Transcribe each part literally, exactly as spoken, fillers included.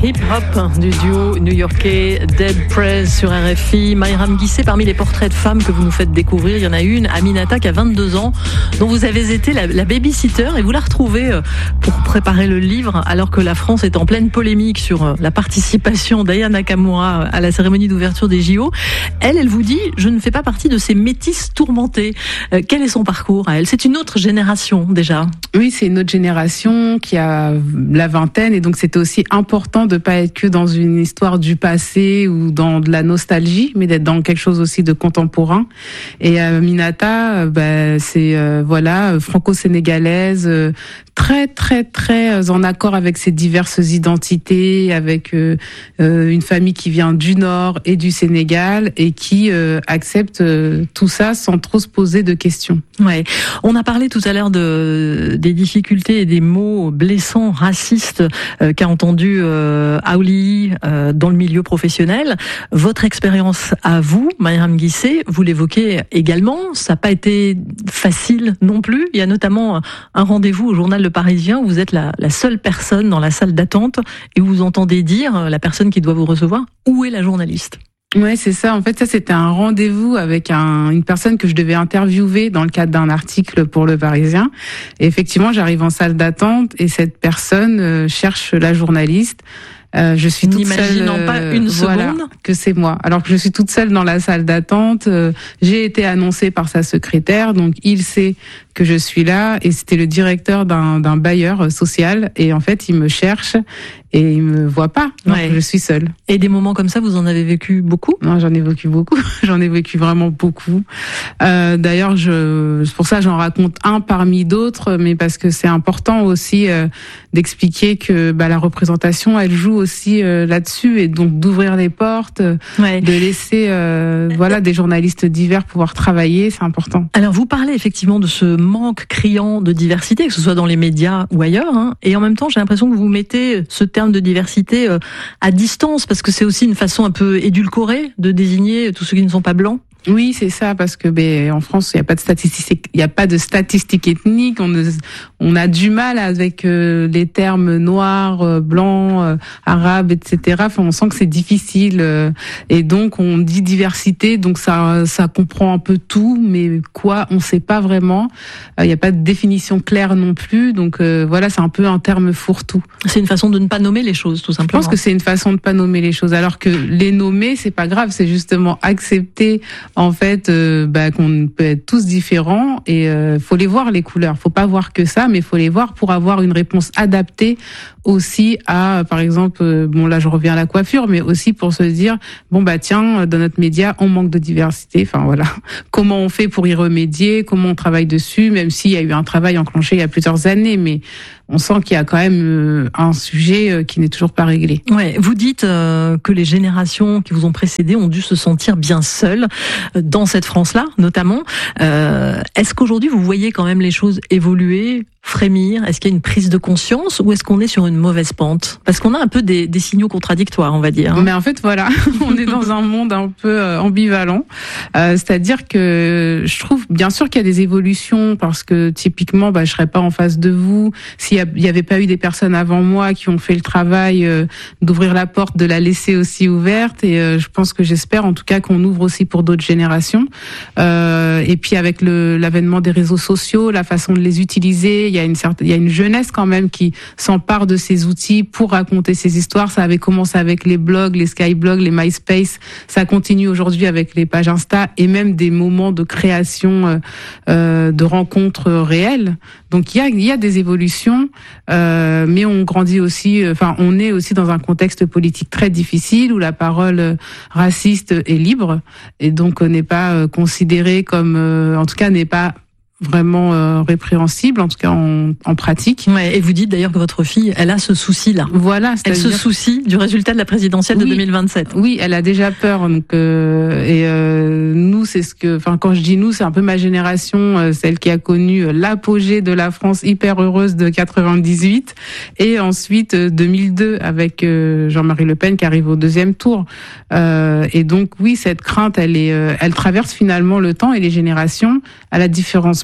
hip-hop du duo new-yorkais Dead Prez sur R F I. Mayram Guissé, parmi les portraits de femmes que vous nous faites découvrir, il y en a une, Aminata, qui a vingt-deux ans, dont vous avez été la, la baby-sitter, et vous la retrouvez pour préparer le livre, alors que la France est en pleine polémique sur la participation d'Aya Nakamura à la cérémonie d'ouverture des J O. Elle, elle vous dit, je ne fais pas partie de ces métisses tourmentées. Euh, quel est son parcours à elle? C'est une autre génération, déjà. Oui, c'est une autre génération qui a la vingtaine, et donc c'était aussi important de pas être que dans une histoire du passé ou dans de la nostalgie, mais d'être dans quelque chose aussi de contemporain. Et euh, Minata, bah, c'est euh, voilà, franco-sénégalaise, euh, très très très en accord avec ses diverses identités, avec euh, euh, une famille qui vient du Nord et du Sénégal et qui euh, accepte euh, tout ça sans trop se poser de questions. Ouais, on a parlé tout à l'heure de des difficultés et des mots blessants, racistes euh, qu'a entendu euh, Aouli euh, dans le milieu professionnel. Votre expérience à vous, Mayram Guissé, vous l'évoquez également, ça n'a pas été facile non plus. Il y a notamment un rendez-vous au journal Le Parisien où vous êtes la, la seule personne dans la salle d'attente et où vous entendez dire, la personne qui doit vous recevoir, où est la journaliste ? Ouais, c'est ça. En fait, ça, c'était un rendez-vous avec un, une personne que je devais interviewer dans le cadre d'un article pour Le Parisien. Et effectivement, j'arrive en salle d'attente et cette personne euh, cherche la journaliste. Euh, je suis toute seule, n'imaginant pas une voilà, seconde que c'est moi. Alors que je suis toute seule dans la salle d'attente, euh, j'ai été annoncée par sa secrétaire, donc il sait que je suis là, et c'était le directeur d'un, d'un bailleur social, et en fait il me cherche et il me voit pas, donc ouais. Je suis seule. Et des moments comme ça, vous en avez vécu beaucoup ? Non, j'en ai vécu beaucoup, j'en ai vécu vraiment beaucoup. Euh, d'ailleurs, je, c'est pour ça que j'en raconte un parmi d'autres, mais parce que c'est important aussi euh, d'expliquer que bah, la représentation, elle joue aussi euh, là-dessus, et donc d'ouvrir les portes, ouais. de laisser euh, voilà des journalistes divers pouvoir travailler, c'est important. Alors vous parlez effectivement de ce manque criant de diversité, que ce soit dans les médias ou ailleurs, hein, et en même temps j'ai l'impression que vous mettez ce terme de diversité euh, à distance, parce que c'est aussi une façon un peu édulcorée de désigner tous ceux qui ne sont pas blancs. Oui, c'est ça, parce que ben en France, il y a pas de statistiques, il y a pas de statistiques ethniques. On on a du mal avec euh, les termes noirs, euh, blancs, euh, arabes, et cetera. Enfin, on sent que c'est difficile, euh, et donc on dit diversité, donc ça ça comprend un peu tout, mais quoi, on sait pas vraiment. Il euh, y a pas de définition claire non plus, donc euh, voilà, c'est un peu un terme fourre-tout. C'est une façon de ne pas nommer les choses, tout simplement. Je pense que c'est une façon de pas nommer les choses, alors que les nommer, c'est pas grave, c'est justement accepter. En fait, euh, bah, qu'on peut être tous différents, et euh, faut les voir les couleurs. Faut pas voir que ça, mais faut les voir pour avoir une réponse adaptée aussi à, par exemple, euh, bon là je reviens à la coiffure, mais aussi pour se dire bon bah tiens, dans notre média on manque de diversité. Enfin voilà, comment on fait pour y remédier, comment on travaille dessus, même s'il y a eu un travail enclenché il y a plusieurs années, mais on sent qu'il y a quand même euh, un sujet euh, qui n'est toujours pas réglé. Ouais, vous dites euh, que les générations qui vous ont précédé ont dû se sentir bien seules euh, dans cette France-là, notamment. Euh, est-ce qu'aujourd'hui vous voyez quand même les choses évoluer, frémir? Est-ce qu'il y a une prise de conscience, ou est-ce qu'on est sur une mauvaise pente? Parce qu'on a un peu des, des signaux contradictoires, on va dire. Mais en fait, voilà, on est dans un monde un peu euh, ambivalent. Euh, c'est-à-dire que je trouve, bien sûr qu'il y a des évolutions, parce que typiquement, bah, je serais pas en face de vous s'il y avait pas eu des personnes avant moi qui ont fait le travail euh, d'ouvrir la porte, de la laisser aussi ouverte. Et euh, je pense que j'espère, en tout cas, qu'on ouvre aussi pour d'autres générations. Euh, et puis avec le, l'avènement des réseaux sociaux, la façon de les utiliser. Il y a une certaine, il y a une jeunesse quand même qui s'empare de ces outils pour raconter ces histoires. Ça avait commencé avec les blogs, les skyblogs, les MySpace. Ça continue aujourd'hui avec les pages Insta, et même des moments de création, euh, euh, de rencontres réelles. Donc il y a, il y a des évolutions, euh, mais on grandit aussi. Enfin, on est aussi dans un contexte politique très difficile où la parole raciste est libre, et donc n'est pas considérée comme, euh, en tout cas, n'est pas vraiment euh, répréhensible, en tout cas en, en pratique. Ouais, et vous dites d'ailleurs que votre fille, elle a ce souci-là. Voilà, elle se soucie du résultat de la présidentielle oui, de deux mille vingt-sept. Oui, elle a déjà peur. Donc, euh, et euh, nous, c'est ce que, enfin, quand je dis nous, c'est un peu ma génération, euh, celle qui a connu l'apogée de la France hyper heureuse de quatre-vingt-dix-huit, et ensuite euh, deux mille deux avec euh, Jean-Marie Le Pen qui arrive au deuxième tour. Euh, et donc, oui, cette crainte, elle est, euh, elle traverse finalement le temps et les générations, à la différence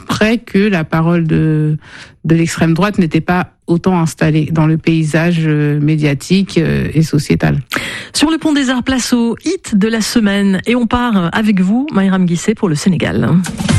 près que la parole de de l'extrême droite n'était pas autant installée dans le paysage médiatique et sociétal. Sur le pont des Arts, place au hit de la semaine, et on part avec vous, Mayram Guissé, pour le Sénégal.